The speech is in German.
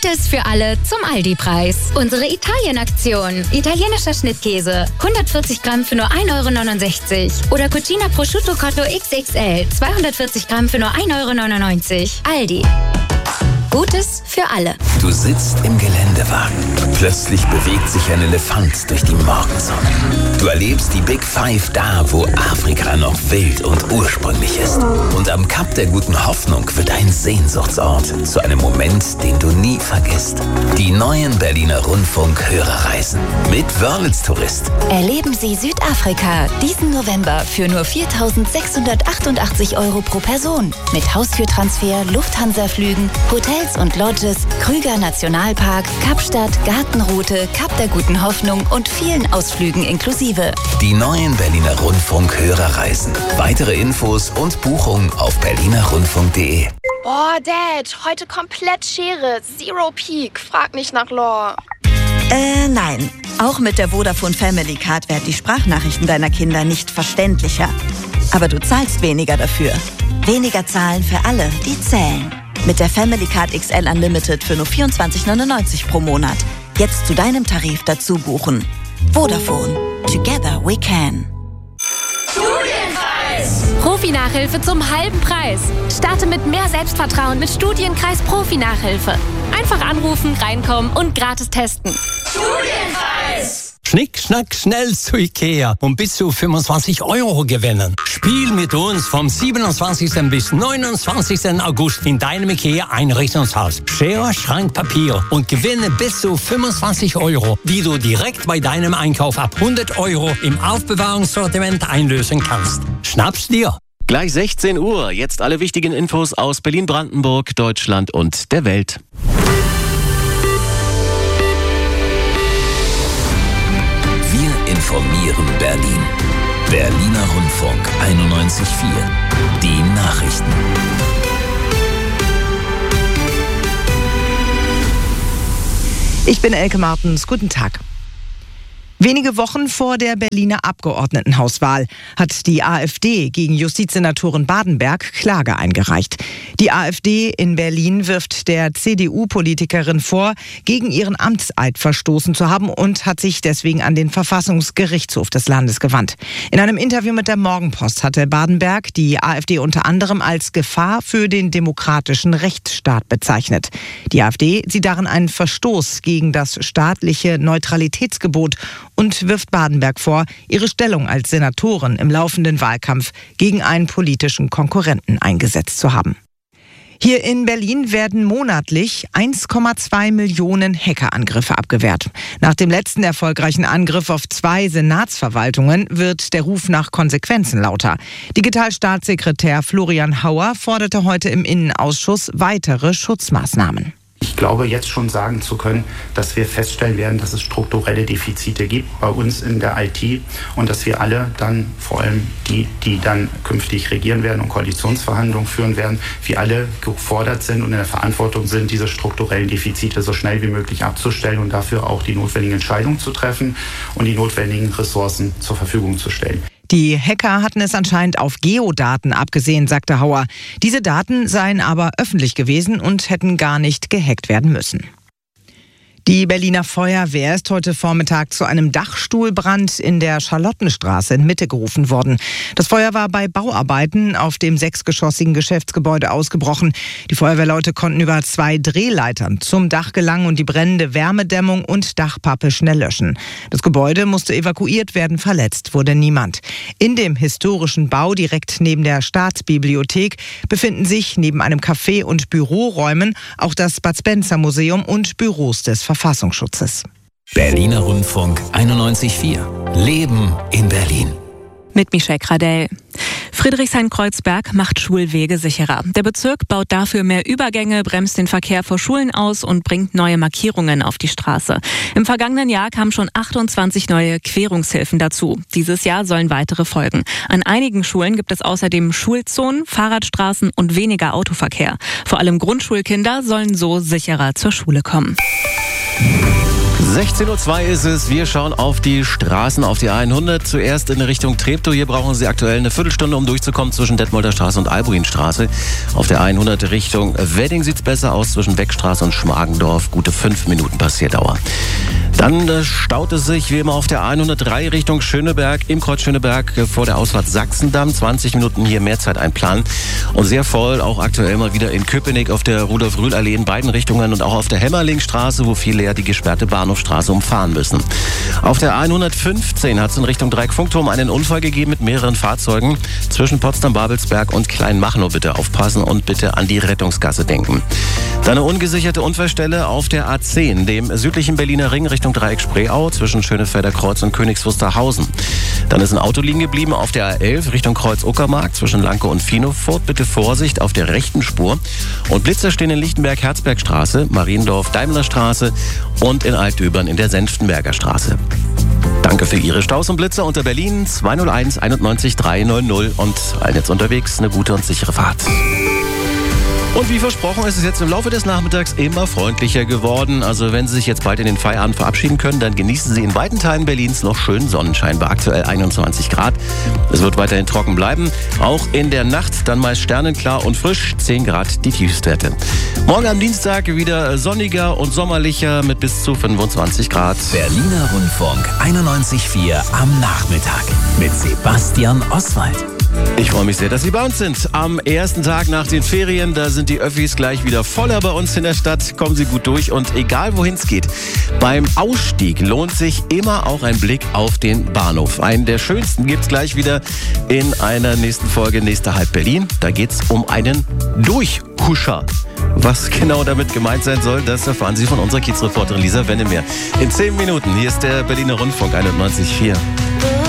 Gutes für alle zum Aldi-Preis. Unsere Italien-Aktion. Italienischer Schnittkäse. 140 Gramm für nur 1,69 €. Oder Cucina Prosciutto Cotto XXL. 240 Gramm für nur 1,99 €. Aldi. Gutes für alle. Du sitzt im Geländewagen. Plötzlich bewegt sich ein Elefant durch die Morgensonne. Du erlebst die Big Five da, wo Afrika noch wild und ursprünglich ist. Und am Kap der Guten Hoffnung wird ein Sehnsuchtsort zu einem Moment, den du nie vergisst. Die neuen Berliner Rundfunk-Hörerreisen mit Wörlitz Tourist. Erleben Sie Südafrika diesen November für nur 4.688 € pro Person. Mit Haustürtransfer, Lufthansa-Flügen, Hotels und Lodges, Krüger Nationalpark, Kapstadt, Gartenroute, Kap der Guten Hoffnung und vielen Ausflügen inklusive. Die neuen Berliner Rundfunk-Hörerreisen. Weitere Infos und Buchungen auf berlinerrundfunk.de. Boah, Dad, heute komplett Schere. Zero Peak. Frag nicht nach Lore. Nein. Auch mit der Vodafone Family Card werden die Sprachnachrichten deiner Kinder nicht verständlicher. Aber du zahlst weniger dafür. Weniger zahlen für alle, die zählen. Mit der Family Card XL Unlimited für nur 24,99 € pro Monat. Jetzt zu deinem Tarif dazu buchen. Vodafone. Together we can. Studienkreis! Profi-Nachhilfe zum halben Preis. Starte mit mehr Selbstvertrauen mit Studienkreis Profi-Nachhilfe. Einfach anrufen, reinkommen und gratis testen. Studienkreis! Schnick, schnack, schnell zu Ikea und bis zu 25 € gewinnen. Spiel mit uns vom 27. bis 29. August in deinem Ikea-Einrichtungshaus. Schere, Schrank, Papier und gewinne bis zu 25 €, die du direkt bei deinem Einkauf ab 100 € im Aufbewahrungssortiment einlösen kannst. Schnapp's dir! Gleich 16 Uhr. Jetzt alle wichtigen Infos aus Berlin-Brandenburg, Deutschland und der Welt. Informieren Berlin. Berliner Rundfunk 91,4. Die Nachrichten. Ich bin Elke Martens. Guten Tag. Wenige Wochen vor der Berliner Abgeordnetenhauswahl hat die AfD gegen Justizsenatorin Badenberg Klage eingereicht. Die AfD in Berlin wirft der CDU-Politikerin vor, gegen ihren Amtseid verstoßen zu haben und hat sich deswegen an den Verfassungsgerichtshof des Landes gewandt. In einem Interview mit der Morgenpost hatte Badenberg die AfD unter anderem als Gefahr für den demokratischen Rechtsstaat bezeichnet. Die AfD sieht darin einen Verstoß gegen das staatliche Neutralitätsgebot und wirft Badenberg vor, ihre Stellung als Senatorin im laufenden Wahlkampf gegen einen politischen Konkurrenten eingesetzt zu haben. Hier in Berlin werden monatlich 1,2 Millionen Hackerangriffe abgewehrt. Nach dem letzten erfolgreichen Angriff auf 2 Senatsverwaltungen wird der Ruf nach Konsequenzen lauter. Digitalstaatssekretär Florian Hauer forderte heute im Innenausschuss weitere Schutzmaßnahmen. Ich glaube, jetzt schon sagen zu können, dass wir feststellen werden, dass es strukturelle Defizite gibt bei uns in der IT und dass wir alle dann, vor allem die dann künftig regieren werden und Koalitionsverhandlungen führen werden, wir alle gefordert sind und in der Verantwortung sind, diese strukturellen Defizite so schnell wie möglich abzustellen und dafür auch die notwendigen Entscheidungen zu treffen und die notwendigen Ressourcen zur Verfügung zu stellen. Die Hacker hatten es anscheinend auf Geodaten abgesehen, sagte Hauer. Diese Daten seien aber öffentlich gewesen und hätten gar nicht gehackt werden müssen. Die Berliner Feuerwehr ist heute Vormittag zu einem Dachstuhlbrand in der Charlottenstraße in Mitte gerufen worden. Das Feuer war bei Bauarbeiten auf dem 6-geschossigen Geschäftsgebäude ausgebrochen. Die Feuerwehrleute konnten über 2 Drehleitern zum Dach gelangen und die brennende Wärmedämmung und Dachpappe schnell löschen. Das Gebäude musste evakuiert werden, verletzt wurde niemand. In dem historischen Bau direkt neben der Staatsbibliothek befinden sich neben einem Café und Büroräumen auch das Bud Spencer Museum und Büros des Verfassungsschutzes. Berliner Rundfunk 91,4. Leben in Berlin. Mit Michelle Gradell. Friedrichshain-Kreuzberg macht Schulwege sicherer. Der Bezirk baut dafür mehr Übergänge, bremst den Verkehr vor Schulen aus und bringt neue Markierungen auf die Straße. Im vergangenen Jahr kamen schon 28 neue Querungshilfen dazu. Dieses Jahr sollen weitere folgen. An einigen Schulen gibt es außerdem Schulzonen, Fahrradstraßen und weniger Autoverkehr. Vor allem Grundschulkinder sollen so sicherer zur Schule kommen. 16:02 Uhr ist es. Wir schauen auf die Straßen, auf die A100. Zuerst in Richtung Treptow. Hier brauchen Sie aktuell eine Viertelstunde, um durchzukommen zwischen Detmolder Straße und Albuinstraße. Auf der A100 Richtung Wedding sieht es besser aus zwischen Beckstraße und Schmargendorf. Gute 5 Minuten Passierdauer. Dann staut es sich wie immer auf der A103 Richtung Schöneberg, im Kreuz Schöneberg vor der Ausfahrt Sachsendamm. 20 Minuten hier mehr Zeit einplanen. Und sehr voll auch aktuell mal wieder in Köpenick auf der Rudolf-Rühl-Allee in beiden Richtungen und auch auf der Hemmerlingstraße, wo viele ja die gesperrte Bahnhofstraße umfahren müssen. Auf der A115 hat es in Richtung Dreieck-Funkturm einen Unfall gegeben mit mehreren Fahrzeugen zwischen Potsdam-Babelsberg und Kleinmachnow. Bitte aufpassen und bitte an die Rettungsgasse denken. Dann eine ungesicherte Unfallstelle auf der A10, dem südlichen Berliner Ring Richtung Dreieck-Spreeau zwischen Schönefelder Kreuz und Königs Wusterhausen. Dann ist ein Auto liegen geblieben auf der A11 Richtung Kreuz-Uckermark zwischen Lanke und Viehnow-Furt. Bitte Vorsicht auf der rechten Spur. Und Blitzer stehen in Lichtenberg-Herzbergstraße, Mariendorf-Daimlerstraße und in Altdöbern in der Senftenberger Straße. Danke für Ihre Staus und Blitzer unter Berlin 201 91 300 und allen jetzt unterwegs eine gute und sichere Fahrt. Und wie versprochen ist es jetzt im Laufe des Nachmittags immer freundlicher geworden. Also wenn Sie sich jetzt bald in den Feierabend verabschieden können, dann genießen Sie in weiten Teilen Berlins noch schönen Sonnenschein bei aktuell 21 Grad. Es wird weiterhin trocken bleiben. Auch in der Nacht dann meist sternenklar und frisch, 10 Grad die Tiefstwerte. Morgen am Dienstag wieder sonniger und sommerlicher mit bis zu 25 Grad. Berliner Rundfunk 91,4 am Nachmittag mit Sebastian Oswald. Ich freue mich sehr, dass Sie bei uns sind. Am ersten Tag nach den Ferien, da sind die Öffis gleich wieder voller bei uns in der Stadt. Kommen Sie gut durch und egal wohin es geht, beim Ausstieg lohnt sich immer auch ein Blick auf den Bahnhof. Einen der schönsten gibt es gleich wieder in einer nächsten Folge Nächster Halb Berlin. Da geht es um einen Durchhuscher. Was genau damit gemeint sein soll, das erfahren Sie von unserer Kiezreporterin Lisa Wennemeer. In 10 Minuten, hier ist der Berliner Rundfunk 91,4.